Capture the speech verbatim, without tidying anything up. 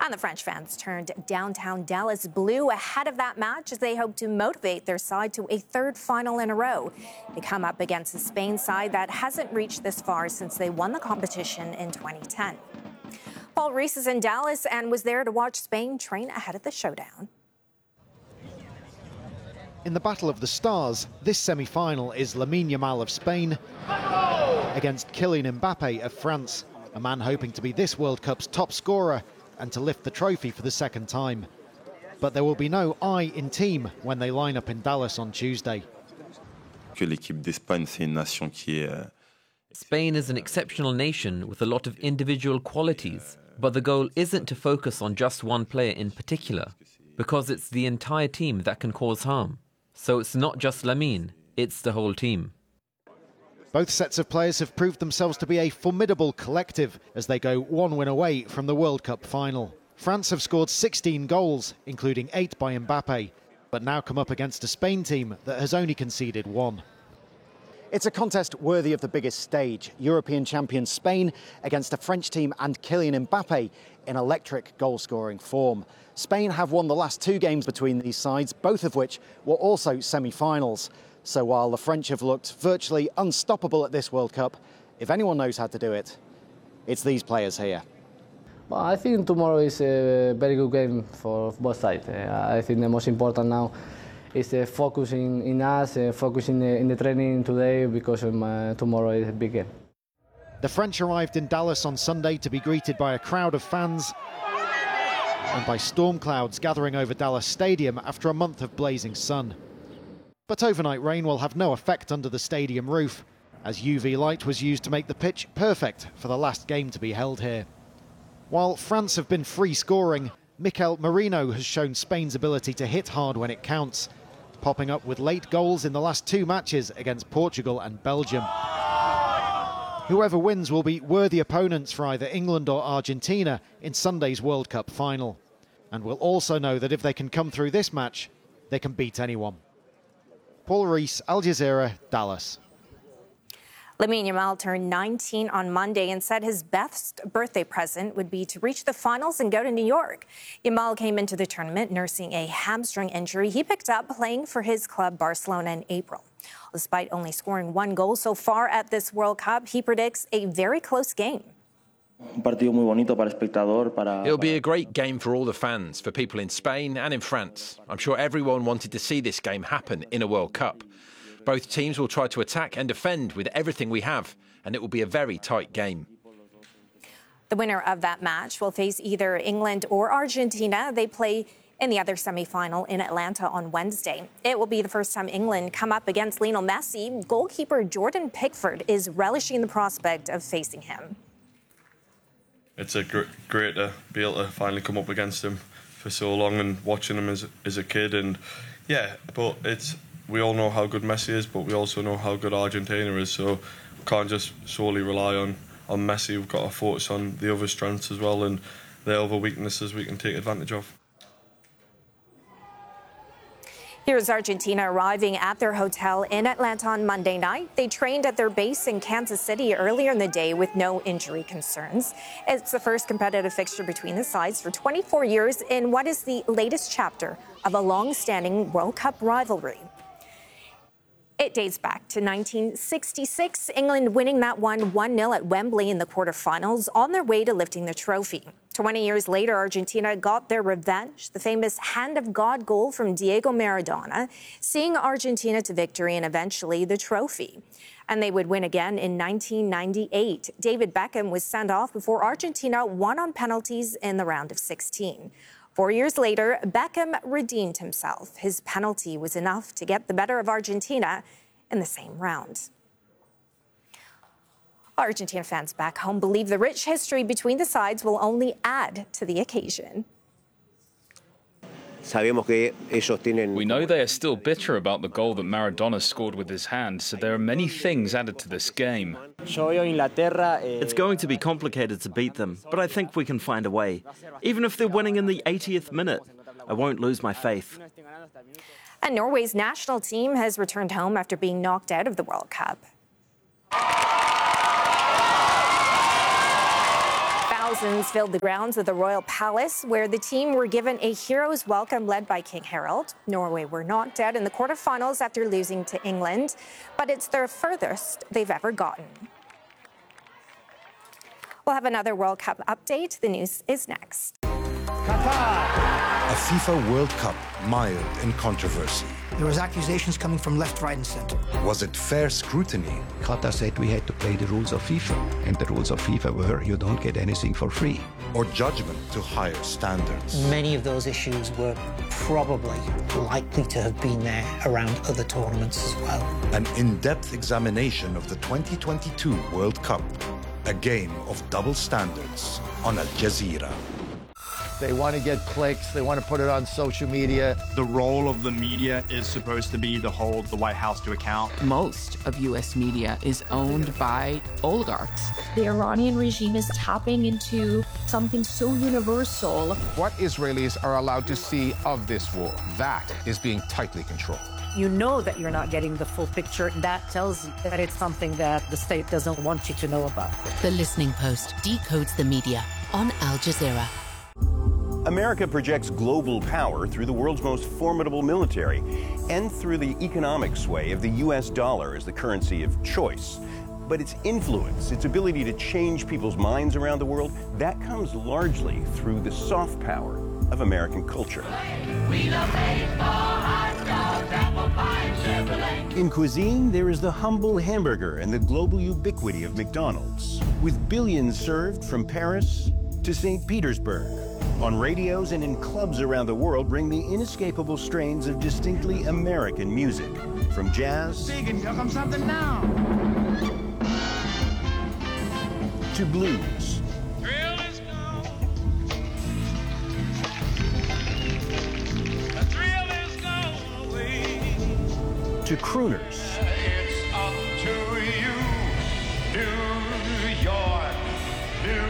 And the French fans turned downtown Dallas blue ahead of that match as they hope to motivate their side to a third final in a row. They come up against the Spain side that hasn't reached this far since they won the competition in twenty ten. Paul Rees is in Dallas and was there to watch Spain train ahead of the showdown. In the Battle of the Stars, this semi-final is Lamine Yamal of Spain against Kylian Mbappe of France, a man hoping to be this World Cup's top scorer and to lift the trophy for the second time. But there will be no I in team when they line up in Dallas on Tuesday. Spain is an exceptional nation with a lot of individual qualities, but the goal isn't to focus on just one player in particular, because it's the entire team that can cause harm. So it's not just Lamine, it's the whole team. Both sets of players have proved themselves to be a formidable collective as they go one win away from the World Cup final. France have scored sixteen goals, including eight by Mbappe, but now come up against a Spain team that has only conceded one. It's a contest worthy of the biggest stage. European champion Spain against a French team and Kylian Mbappe in electric goal-scoring form. Spain have won the last two games between these sides, both of which were also semi-finals. So while the French have looked virtually unstoppable at this World Cup, if anyone knows how to do it, it's these players here. Well, I think tomorrow is a very good game for both sides. Uh, I think the most important now is uh, focusing in us, uh, focusing in, in the training today, because um, uh, tomorrow is a big game. The French arrived in Dallas on Sunday to be greeted by a crowd of fans and by storm clouds gathering over Dallas Stadium after a month of blazing sun. But overnight rain will have no effect under the stadium roof, as U V light was used to make the pitch perfect for the last game to be held here. While France have been free scoring, Mikel Merino has shown Spain's ability to hit hard when it counts, popping up with late goals in the last two matches against Portugal and Belgium. Whoever wins will be worthy opponents for either England or Argentina in Sunday's World Cup final, and will also know that if they can come through this match, they can beat anyone. Paul Rees, Al Jazeera, Dallas. Lamine Yamal turned nineteen on Monday and said his best birthday present would be to reach the finals and go to New York. Yamal came into the tournament nursing a hamstring injury he picked up playing for his club Barcelona in April. Despite only scoring one goal so far at this World Cup, he predicts a very close game. It'll be a great game for all the fans, for people in Spain and in France. I'm sure everyone wanted to see this game happen in a World Cup. Both teams will try to attack and defend with everything we have, and it will be a very tight game. The winner of that match will face either England or Argentina. They play in the other semi-final in Atlanta on Wednesday. It will be the first time England come up against Lionel Messi. Goalkeeper Jordan Pickford is relishing the prospect of facing him. It's a gr great to be able to finally come up against him for so long and watching him as, as a kid. And yeah, but it's we all know how good Messi is, but we also know how good Argentina is. So we can't just solely rely on, on Messi. We've got to focus on the other strengths as well and the other weaknesses we can take advantage of. Here's Argentina arriving at their hotel in Atlanta on Monday night. They trained at their base in Kansas City earlier in the day with no injury concerns. It's the first competitive fixture between the sides for twenty-four years in what is the latest chapter of a long-standing World Cup rivalry. It dates back to nineteen sixty-six, England winning that one one nil at Wembley in the quarterfinals on their way to lifting the trophy. twenty years later, Argentina got their revenge, the famous hand of God goal from Diego Maradona, seeing Argentina to victory and eventually the trophy. And they would win again in nineteen ninety-eight. David Beckham was sent off before Argentina won on penalties in the round of sixteen. Four years later, Beckham redeemed himself. His penalty was enough to get the better of Argentina in the same round. Argentina fans back home believe the rich history between the sides will only add to the occasion. We know they are still bitter about the goal that Maradona scored with his hand, so there are many things added to this game. It's going to be complicated to beat them, but I think we can find a way. Even if they're winning in the eightieth minute, I won't lose my faith. And Norway's national team has returned home after being knocked out of the World Cup. thousands filled the grounds of the Royal Palace, where the team were given a hero's welcome led by King Harold. Norway were knocked out in the quarterfinals after losing to England, but it's their furthest they've ever gotten. We'll have another World Cup update. The news is next. A FIFA World Cup mired in controversy. There was accusations coming from left, right and centre. Was it fair scrutiny? Qatar said we had to play the rules of FIFA, and the rules of FIFA were you don't get anything for free. Or judgment to higher standards? Many of those issues were probably likely to have been there around other tournaments as well. An in-depth examination of the twenty twenty-two World Cup. A game of double standards on Al Jazeera. They want to get clicks. They want to put it on social media. The role of the media is supposed to be to hold the White House to account. Most of U S media is owned by oligarchs. The Iranian regime is tapping into something so universal. What Israelis are allowed to see of this war, that is being tightly controlled. You know that you're not getting the full picture. That tells you that it's something that the state doesn't want you to know about. The Listening Post decodes the media on Al Jazeera. America projects global power through the world's most formidable military and through the economic sway of the U S dollar as the currency of choice. But its influence, its ability to change people's minds around the world, that comes largely through the soft power of American culture. In cuisine, there is the humble hamburger and the global ubiquity of McDonald's, with billions served from Paris to Saint Petersburg. On radios and in clubs around the world bring the inescapable strains of distinctly American music, from jazz to blues. To crooners.